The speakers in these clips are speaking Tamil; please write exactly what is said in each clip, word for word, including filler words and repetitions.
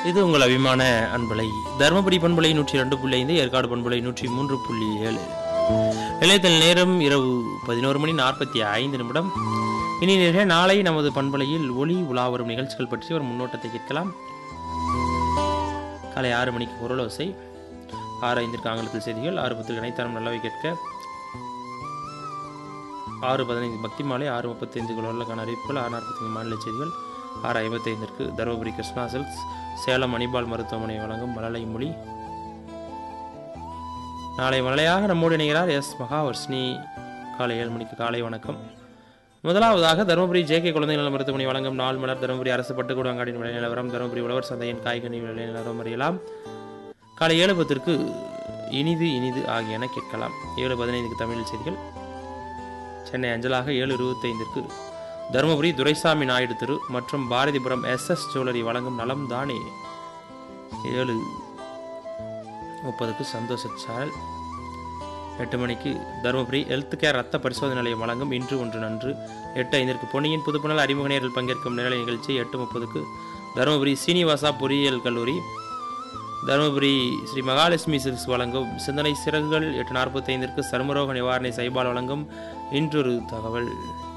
இது உங்கள் அபிமான அன்பலை தருமபுரி பண்பலை நூற்றி இரண்டு புள்ளி ஐந்து, ஏற்காடு பண்பலை நூற்றி மூன்று புள்ளி ஏழு. நிலையத்தில் நேரம் இரவு பதினோரு மணி நாற்பத்தி ஐந்து நிமிடம். இனி நேரே நாளை நமது பண்பலையில் ஒளி உலா வரும் நிகழ்ச்சிகள் பற்றி ஒரு முன்னோட்டத்தை கேட்கலாம். காலை ஆறு மணிக்கு குரலோசை, ஆறு ஐந்திற்கு ஆங்கிலத்தில் செய்திகள், ஆறு பத்துக்கு இணைத்தரம் நல்லவை கேட்க, ஆறு பதினைந்து பக்தி மாலை, ஆறு முப்பத்தி ஐந்து குலவர்களுக்கான அறிவிப்புகள், ஆறு நாற்பத்தி ஐந்து மாநில செய்திகள், ஆறு ஐம்பத்தி ஐந்திற்கு தருமபுரி கிருஷ்ணா சில்க்ஸ் சேலம் மணிபால் மருத்துவமனை வழங்கும் மழலை மொழி. நாளை மழையாக நம்மோடு இணைகிறார் எஸ் மகாவர்ஷினி. காலை ஏழு மணிக்கு காலை வணக்கம். முதலாவதாக தருமபுரி ஜே கே குழந்தைகள் நல மருத்துவமனை வழங்கும் நாள் மலர், தருமபுரி அரசு பட்டுக்கூட அங்காடியின் விலை நிலவரம், தருமபுரி உழவர் சந்தையின் காய்கனி விலை நிலவரம் அறியலாம். காலை ஏழு பத்திற்கு இனிது இனிது ஆகியன கேட்கலாம். ஏழு பதினைந்துக்கு தமிழ் செய்திகள். சென்னை அஞ்சலாக ஏழு இருபத்தி ஐந்திற்கு தருமபுரி துரைசாமி நாயுடு திரு மற்றும் பாரதிபுரம் எஸ் எஸ் ஜுவல்லரி வழங்கும் நலம் தானே. ஏழு முப்பதுக்கு சந்தோஷ சாரல். எட்டு மணிக்கு தருமபுரி ஹெல்த் கேர் ரத்த பரிசோதனை நிலையம் வழங்கும் இன்று ஒன்று நன்று. எட்டு ஐந்திற்கு பொன்னியின் புதுப்புணல் அறிமுக நேரில் பங்கேற்கும் நிலை நிகழ்ச்சி. எட்டு முப்பதுக்கு தருமபுரி சீனிவாசா பொறியியல் கல்லூரி தருமபுரி ஸ்ரீ மகாலட்சுமி சில்க்ஸ் வழங்கும் சிந்தனை சிறகுகள். எட்டு நாற்பத்தி ஐந்திற்கு சருமரோக நிவாரணை சைபால் வழங்கும் இன்றொரு தகவல்.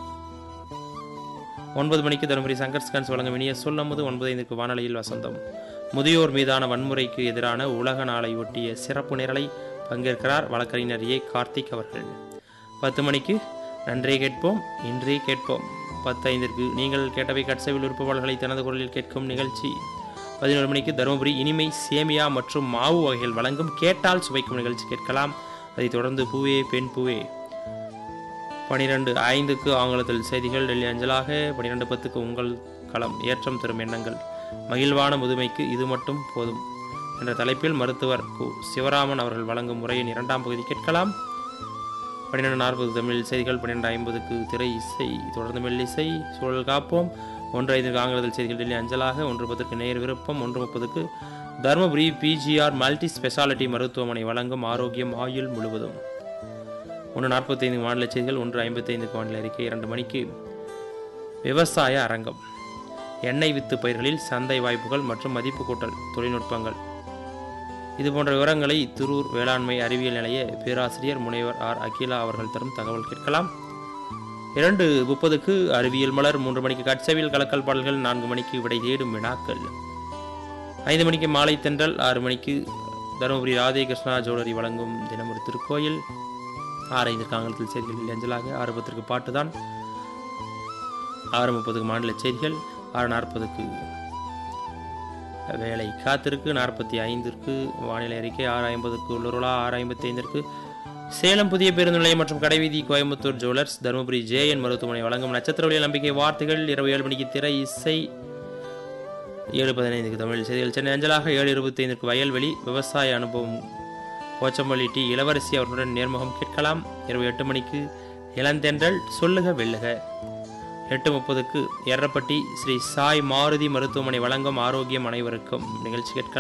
ஒன்பது மணிக்கு தருமபுரி சங்கர் ஸ்கன்ஸ் வழங்கும் இனிய சொல்லமுது. ஒன்பது ஐந்திற்கு வானொலியில் வசந்தம். முதியோர் மீதான வன்முறைக்கு எதிரான உலக நாளை ஒட்டிய சிறப்பு நிரலை பங்கேற்கிறார் வழக்கறிஞர் ஏ கார்த்திக் அவர்கள். பத்து மணிக்கு நன்றே கேட்போம் இன்றே கேட்போம். பத்து ஐந்திற்கு நீங்கள் கேட்டவை கட்சவில் உறுப்பாளர்களை தனது குரலில் கேட்கும் நிகழ்ச்சி. பதினோரு மணிக்கு தருமபுரி இனிமை சேமியா மற்றும் மாவு வகைகள் வழங்கும் கேட்டால் சுவைக்கும் நிகழ்ச்சி கேட்கலாம். அதைத் தொடர்ந்து பூவே பெண் பூவே. பனிரெண்டு ஐந்துக்கு ஆங்கிலத்தில் செய்திகள் டெல்லி அஞ்சலாக. பனிரெண்டு பத்துக்கு உங்கள் களம், ஏற்றம் தரும் எண்ணங்கள், மகிழ்வான முதுமைக்கு இது மட்டும் போதும் என்ற தலைப்பில் மருத்துவர் கு சிவராமன் அவர்கள் வழங்கும் முறையின் இரண்டாம் பகுதி கேட்கலாம். பன்னிரெண்டு நாற்பது தமிழ் செய்திகள். பன்னிரெண்டு ஐம்பதுக்கு திரை இசை, தொடர்ந்து மெல்லிசை, சூழல் காப்போம். ஒன்று ஐந்துக்கு ஆங்கிலத்தில் செய்திகள் டெல்லி அஞ்சலாக. ஒன்று பத்துக்கு நேர் விருப்பம். ஒன்று முப்பதுக்கு தருமபுரி பிஜிஆர் மல்டி ஸ்பெஷாலிட்டி மருத்துவமனை வழங்கும் ஆரோக்கியம் ஆயுள் முழுவதும். ஒன்று நாற்பத்தி ஐந்து மாநில செய்திகள். ஒன்று ஐம்பத்தி ஐந்துக்கு வானிலை அறிக்கை. இரண்டு மணிக்கு விவசாய அரங்கம், எண்ணெய் வித்து பயிர்களில் சந்தை வாய்ப்புகள் மற்றும் மதிப்பு கூட்டல் தொழில்நுட்பங்கள், இது போன்ற விவரங்களை திருூர் வேளாண்மை அறிவியல் நிலைய பேராசிரியர் முனைவர் ஆர் அகிலா அவர்கள் தரும் தகவல் கேட்கலாம். இரண்டு முப்பதுக்கு அறிவியல் மலர். மூன்று மணிக்கு கட்சவில் கலக்கல் பாடல்கள். நான்கு மணிக்கு விடை தேடும் வினாக்கள். ஐந்து மணிக்கு மாலை தென்றல். ஆறு மணிக்கு தருமபுரி ராதே கிருஷ்ணா ஜுவல்லரி வழங்கும் தினமொரு திருக்கோயில். ஆறு ஐந்திற்கு ஆங்கிலத்தில் செய்திகள் அஞ்சலாக. ஆறு பத்திற்கு பாட்டுதான். ஆறு முப்பதுக்கு மாநில செய்திகள். ஆறு நாற்பதுக்கு வேலை காத்திருக்கு. நாற்பத்தி ஐந்திற்கு வானிலை அறிக்கை. ஆறு ஐம்பதுக்கு உள்ளூர்லா. ஆறு ஐம்பத்தி ஐந்திற்கு சேலம் புதிய பேருந்து நிலையம் மற்றும் கடைவீதி கோயம்புத்தூர் ஜுவல்லர்ஸ் தருமபுரி ஜேஎன் மருத்துவமனை வழங்கும் நட்சத்திர ஒளியில் நம்பிக்கை வார்த்தைகள். இரவு ஏழு மணிக்கு திரை இசை. ஏழு பதினைந்துக்கு தமிழ் செய்திகள் சென்னை அஞ்சலாக. ஏழு இருபத்தி ஐந்திற்கு வயல்வெளி, விவசாய அனுபவம், போச்சம்பள்ளி டி இளவரசி அவர்களுடன் நேர்முகம் கேட்கலாம். இரவு எட்டு மணிக்கு இளந்தென்றல் சொல்லுக வெல்லுக. எட்டு முப்பதுக்கு எர்ரப்பட்டி ஸ்ரீ சாய் மாருதி மருத்துவமனை வழங்கும் ஆரோக்கியம் அனைவருக்கும் நிகழ்ச்சி கேட்கலாம்.